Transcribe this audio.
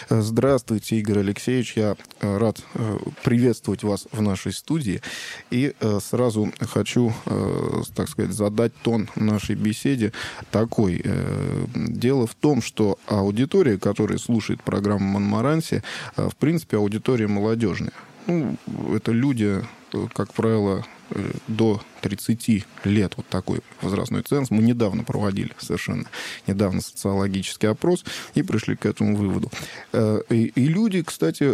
Здравствуйте, Игорь Алексеевич. Я рад приветствовать вас в нашей студии. И сразу хочу, так сказать, задать тон нашей беседе такой. Дело в том, что аудитория, которая слушает программу «Монмаранси», в принципе, аудитория молодежная. Ну, это люди, как правило, до 30 лет, вот такой возрастной ценз. Мы недавно проводили, совершенно недавно, социологический опрос и пришли к этому выводу. И люди, кстати,